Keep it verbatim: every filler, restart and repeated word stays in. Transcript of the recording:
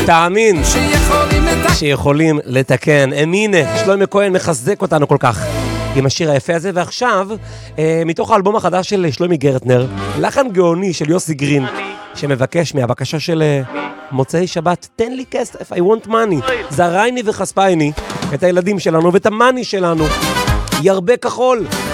תאמין שיכולים לתקן. הנה, שלומי כהן מחזק אותנו כל כך עם השיר היפה הזה. ועכשיו, אה, מתוך האלבום החדש של שלומי גרטנר, לחן גאוני של יוסי גרין, שמבקש מהבקשה של אה, מוצאי שבת, תן לי כסף, I want money. זרייני וחספייני, את הילדים שלנו ואת המאני שלנו. ירבה כחול.